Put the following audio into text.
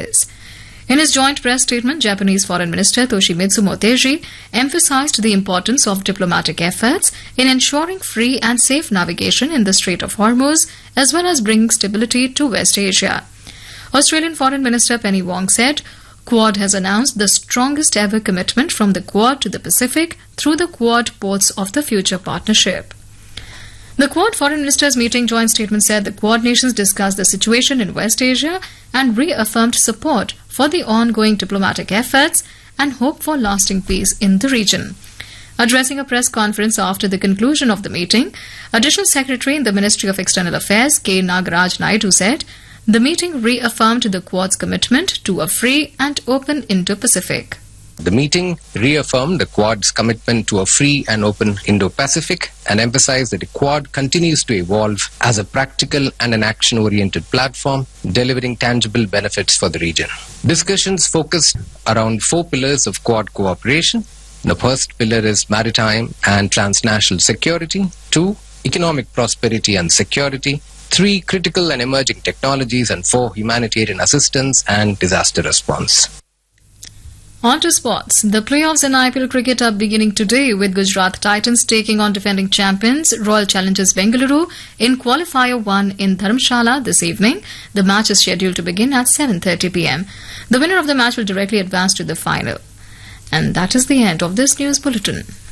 service. In his joint press statement, Japanese Foreign Minister Toshimitsu Motegi emphasized the importance of diplomatic efforts in ensuring free and safe navigation in the Strait of Hormuz, as well as bringing stability to West Asia. Australian Foreign Minister Penny Wong said, Quad has announced the strongest ever commitment from the Quad to the Pacific through the Quad Ports of the Future Partnership. The Quad Foreign Ministers meeting joint statement said the Quad nations discussed the situation in West Asia and reaffirmed support for the ongoing diplomatic efforts and hope for lasting peace in the region. Addressing a press conference after the conclusion of the meeting, Additional Secretary in the Ministry of External Affairs K. Nagaraj Naidu said, the meeting reaffirmed the Quad's commitment to a free and open Indo-Pacific. The meeting reaffirmed the Quad's commitment to a free and open Indo-Pacific and emphasized that the Quad continues to evolve as a practical and an action-oriented platform, delivering tangible benefits for the region. Discussions focused around 4 pillars of Quad cooperation. The first pillar is maritime and transnational security. 2, economic prosperity and security. 3, critical and emerging technologies, and 4, humanitarian assistance and disaster response. On to sports. The playoffs in IPL cricket are beginning today with Gujarat Titans taking on defending champions Royal Challengers Bengaluru in Qualifier 1 in Dharamshala this evening. The match is scheduled to begin at 7:30 p.m. The winner of the match will directly advance to the final. And that is the end of this news bulletin.